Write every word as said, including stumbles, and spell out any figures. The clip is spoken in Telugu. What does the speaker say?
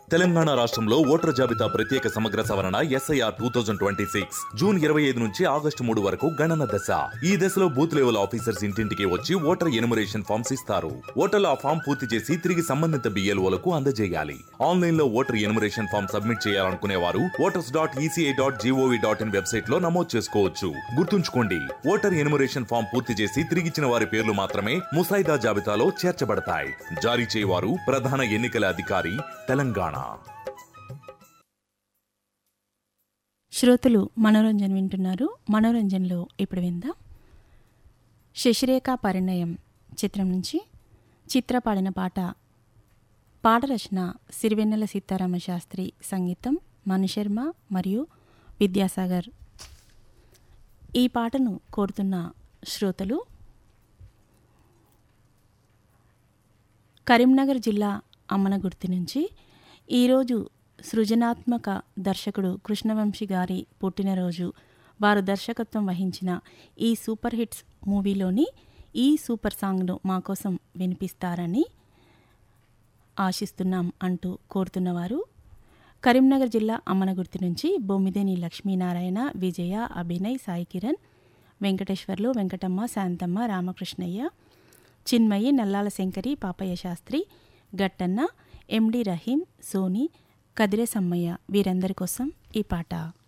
తెలంగాణ రాష్ట్రంలో ఓటర్ జాబితా ప్రత్యేక సమగ్ర సవరణ SIR two thousand twenty six June ఇరవై ఐదు నుంచి ఆగస్టు మూడు వరకు గణన దశ. ఈ దశలో బూత్ లెవెల్ ఆఫీసర్స్ ఇంటింటికి వచ్చి ఓటర్ ఎనుమరేషన్ ఫామ్స్ ఇస్తారు. ఓటర్లు ఆ ఫామ్ పూర్తి చేసి తిరిగి సంబంధిత బిఎల్ఓలకు అందజేయాలి. ఆన్లైన్ లో ఓటర్ ఎనుమరేషన్ ఫామ్ సబ్మిట్ చేయాలనుకునే వారు voters dot ECI dot GOV dot in website లో నమోదు చేసుకోవచ్చు. గుర్తుంచుకోండి, ఓటర్ ఎనుమరేషన్ ఫామ్ పూర్తి చేసి తిరిగిచ్చిన వారి పేర్లు మాత్రమే ముసాయిదా జాబితాలో చేర్చబడతాయి. జారీ చేయవారు ప్రధాన ఎన్నికల అధికారి, తెలంగాణ. శ్రోతలు మనోరంజన్ వింటున్నారు. మనోరంజన్లో ఇప్పుడు విందాం శశిరేఖ పరిణయం చిత్రం నుంచి చిత్ర పాడిన పాట. పాట రచన సిరివెన్నెల సీతారామ శాస్త్రి, సంగీతం మణిశర్మ మరియు విద్యాసాగర్. ఈ పాటను కోరుతున్న శ్రోతలు కరీంనగర్ జిల్లా అమ్మనగుర్తి నుంచి. ఈరోజు సృజనాత్మక దర్శకుడు కృష్ణవంశీ గారి పుట్టినరోజు. వారు దర్శకత్వం వహించిన ఈ సూపర్ హిట్స్ మూవీలోని ఈ సూపర్ సాంగ్ను మా కోసం వినిపిస్తారని ఆశిస్తున్నాం అంటూ కోరుతున్నవారు కరీంనగర్ జిల్లా అమ్మనగుర్తి నుంచి బొమ్మిదేని లక్ష్మీనారాయణ, విజయ, అభినయ్, సాయి కిరణ్, వెంకటేశ్వర్లు, వెంకటమ్మ, శాంతమ్మ, రామకృష్ణయ్య, చిన్మయి, నల్లాల శంకరి, పాపయ్య శాస్త్రి, గట్టన్న, ఎండి రహీం, సోని, కదిరే సమ్మయ్య వీరందరి కోసం ఈ పాట.